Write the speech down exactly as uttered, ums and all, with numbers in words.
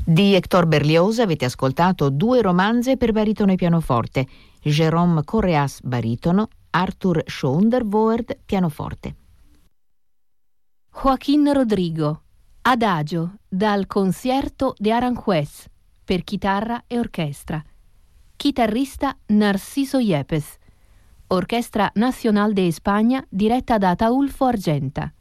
Di Hector Berlioz avete ascoltato due romanze per baritono e pianoforte, Jérôme Correas baritono, Arthur Schoendervoort pianoforte. Joaquín Rodrigo, Adagio dal Concierto de Aranjuez per chitarra e orchestra. Chitarrista Narciso Yepes. Orchestra Nacional de España diretta da Ataulfo Argenta.